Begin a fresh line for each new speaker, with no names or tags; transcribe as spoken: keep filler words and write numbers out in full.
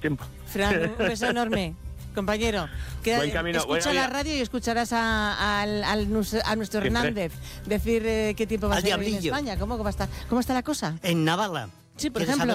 tiempo.
Fran, un beso enorme, compañero. Queda,
Buen camino.
Escucha
Bueno,
la radio y escucharás a, al, al, a nuestro
Siempre.
Hernández decir eh, qué tiempo va a
Al
ser en
diablillo.
España. ¿Cómo, cómo, está, ¿Cómo está la cosa?
En Navala.
Sí, por
¿Quieres
ejemplo.